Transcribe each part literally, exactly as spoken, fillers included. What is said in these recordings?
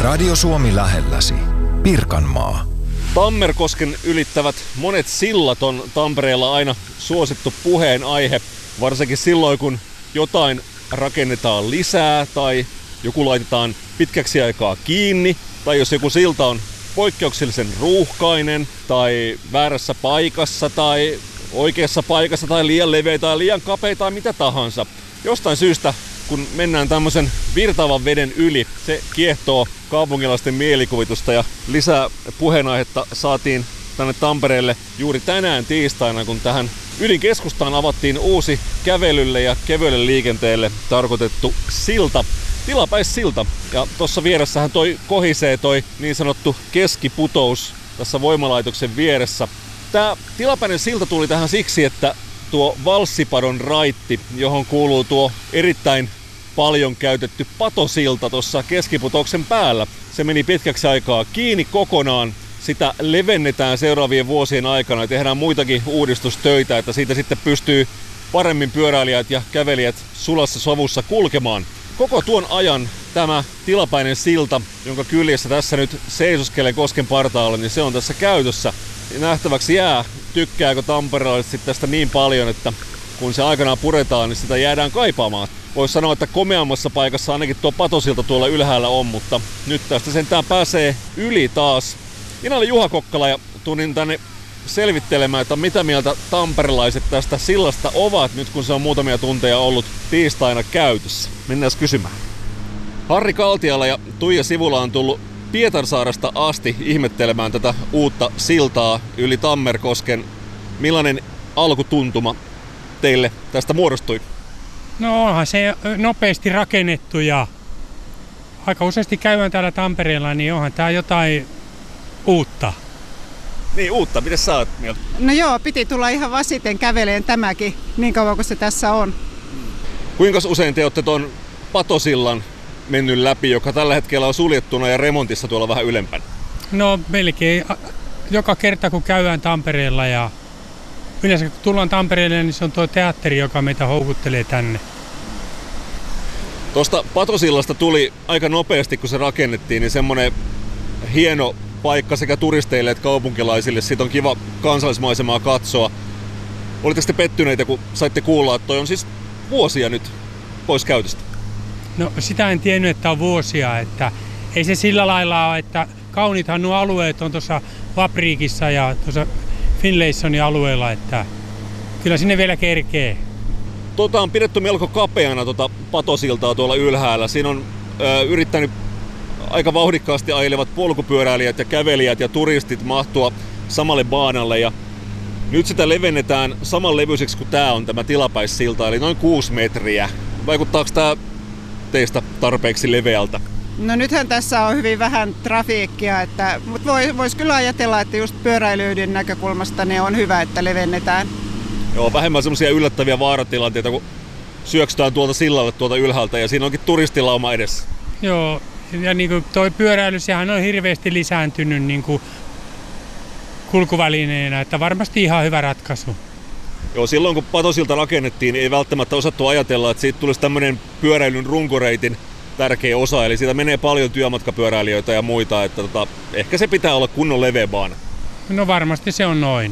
Radio Suomi lähelläsi. Pirkanmaa. Tammerkosken ylittävät monet sillat on Tampereella aina suosittu puheenaihe, varsinkin silloin kun jotain rakennetaan lisää tai joku laitetaan pitkäksi aikaa kiinni, tai jos joku silta on poikkeuksellisen ruuhkainen tai väärässä paikassa tai oikeassa paikassa tai liian leveä tai liian kapea tai mitä tahansa. Jostain syystä, kun mennään tämmöisen virtaavan veden yli, se kiehtoo kaupunkilaisten mielikuvitusta ja lisää puheenaihetta saatiin tänne Tampereelle juuri tänään tiistaina, kun tähän ydinkeskustaan avattiin uusi kävelylle ja kevyelle liikenteelle tarkoitettu silta, tilapäissilta. Ja tuossa vieressähän toi kohisee toi niin sanottu keskiputous tässä voimalaitoksen vieressä. Tää tilapäinen silta tuli tähän siksi, että tuo Valssipadon raitti, johon kuuluu tuo erittäin paljon käytetty patosilta tuossa keskiputouksen päällä, se meni pitkäksi aikaa kiinni kokonaan. Sitä levennetään seuraavien vuosien aikana ja tehdään muitakin uudistustöitä, että siitä sitten pystyy paremmin pyöräilijät ja kävelijät sulassa sovussa kulkemaan. Koko tuon ajan tämä tilapäinen silta, jonka kyljessä tässä nyt seisoskelen kosken partaalla, niin se on tässä käytössä. Nähtäväksi jää, tykkääkö tamperelaiset sitten tästä niin paljon, että kun se aikanaan puretaan, niin sitä jäädään kaipaamaan. Voisi sanoa, että komeammassa paikassa ainakin tuo patosilta tuolla ylhäällä on, mutta nyt tästä sentään pääsee yli taas. Minä olen Juha Kokkala ja tulin tänne selvittelemään, että mitä mieltä tamperelaiset tästä sillasta ovat, nyt kun se on muutamia tunteja ollut tiistaina käytössä. Mennään kysymään. Harri Kaltiala ja Tuija Sivula on tullut Pietarsaaresta asti ihmettelemään tätä uutta siltaa yli Tammerkosken. Millainen alkutuntuma teille tästä muodostui? No onhan se nopeasti rakennettu ja aika useasti käydään täällä Tampereella, niin onhan tää jotain uutta. Niin, uutta. Miten sä oot mieltä? No joo, piti tulla ihan vasiten käveleen tämäkin, niin kauan kuin se tässä on. Kuinka usein te olette tuon patosillan mennyt läpi, joka tällä hetkellä on suljettuna ja remontissa tuolla vähän ylempänä? No melkein joka kerta kun käydään Tampereella ja yleensä kun tullaan Tampereelle, niin se on tuo teatteri, joka meitä houkuttelee tänne. Tuosta patosillasta tuli aika nopeasti, kun se rakennettiin, niin semmoinen hieno paikka sekä turisteille että kaupunkilaisille. Siitä on kiva kansallismaisemaa katsoa. Olitte sitten pettyneitä, kun saitte kuulla, että toi on siis vuosia nyt pois käytöstä? No sitä en tiennyt, että on vuosia. Että ei se sillä lailla ole, että kauniithan nuo alueet on tuossa Vapriikissa ja tuossa Finlaysonin alueella, että kyllä sinne vielä kerkee. Tota on pidetty melko kapeana tota patosiltaa tuolla ylhäällä. Siinä on ö, yrittänyt aika vauhdikkaasti ajelevat polkupyöräilijät ja kävelijät ja turistit mahtua samalle baanalle. Ja nyt sitä levennetään saman levyiseksi kuin tämä on tämä tilapäissilta, eli noin kuusi metriä. Vaikuttaako tämä teistä tarpeeksi leveältä? No nythän tässä on hyvin vähän trafiikkia, että, mutta voisi vois kyllä ajatella, että just pyöräilyiden näkökulmasta niin on hyvä, että levennetään. Joo, vähemmän semmoisia yllättäviä vaaratilanteita, kun syöksytään tuolta sillalle tuolta ylhäältä ja siinä onkin turistilauma edessä. Joo, ja niin kuin toi pyöräily, sehän on hirveästi lisääntynyt niin kuin kulkuvälineenä, että varmasti ihan hyvä ratkaisu. Joo, silloin kun patosilta rakennettiin, niin ei välttämättä osattu ajatella, että siitä tulisi tämmöinen pyöräilyn runkoreitin tärkeä osa, eli siitä menee paljon työmatkapyöräilijöitä ja muita, että tota, ehkä se pitää olla kunnon leveä baana. No varmasti se on noin.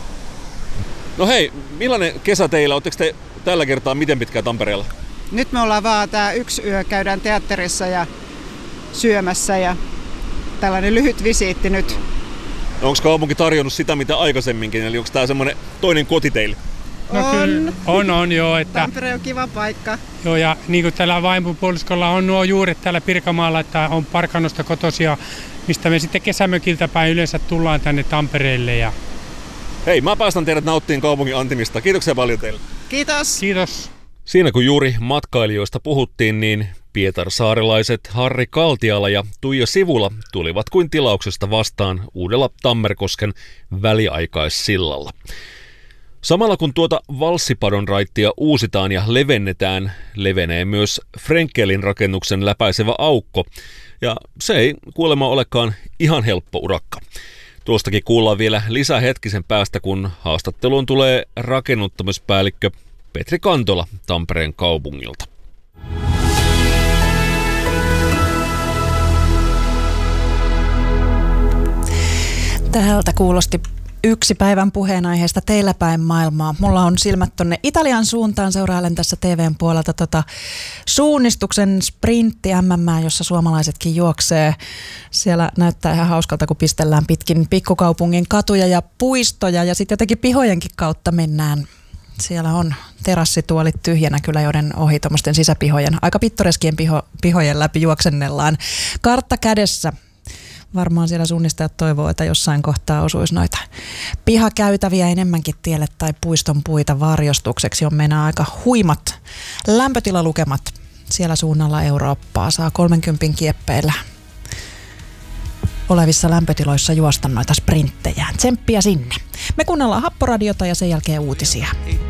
No hei, millainen kesä teillä? Oletteko te tällä kertaa miten pitkään Tampereella? Nyt me ollaan vaan tää yksi yö, käydään teatterissa ja syömässä ja tällainen lyhyt visiitti nyt. No, onko kaupunki tarjonnut sitä mitä aikaisemminkin, eli onko tää semmoinen toinen koti teille? No on. Kyllä, on, on joo. Että, Tampere on kiva paikka. Joo, ja niin kuin täällä vaimopuoliskolla on nuo juuret täällä Pirkanmaalla, että on Parkanosta kotoisia, mistä me sitten kesämökiltä päin yleensä tullaan tänne Tampereelle. Ja... Hei, mä päästän teidät nauttiin kaupungin antimista. Kiitoksia paljon teille. Kiitos. Kiitos. Siinä kun juuri matkailijoista puhuttiin, niin pietarsaarilaiset Harri Kaltiala ja Tuija Sivula tulivat kuin tilauksesta vastaan uudella Tammerkosken väliaikaissillalla. Samalla kun tuota Valssipadon raittia uusitaan ja levennetään, levenee myös Frenkelin rakennuksen läpäisevä aukko, ja se ei kuulemma olekaan ihan helppo urakka. Tuostakin kuullaan vielä lisää hetkisen päästä, kun haastatteluun tulee rakennuttamispäällikkö Petri Kantola Tampereen kaupungilta. Täältä kuulosti yksi päivän puheenaiheesta teillä päin maailmaa. Mulla on silmät tonne Italian suuntaan. Seurailen tässä T V:n puolelta tota suunnistuksen sprintti M M, jossa suomalaisetkin juoksee. Siellä näyttää ihan hauskalta, kun pistellään pitkin pikkukaupungin katuja ja puistoja ja sitten jotenkin pihojenkin kautta mennään. Siellä on terassituolit tyhjänä kyllä, joiden ohi tuommoisten sisäpihojen, aika pittoreskien piho, pihojen läpi juoksennellaan. Kartta kädessä. Varmaan siellä suunnistajat toivoo, että jossain kohtaa osuisi noita pihakäytäviä enemmänkin tielle tai puiston puita varjostukseksi. On mennä aika huimat lämpötilalukemat siellä suunnalla Eurooppaa. Saa kolmenkympin kieppeillä olevissa lämpötiloissa juosta noita sprinttejä. Tsemppiä sinne. Me kuunnellaan Happoradiota ja sen jälkeen uutisia.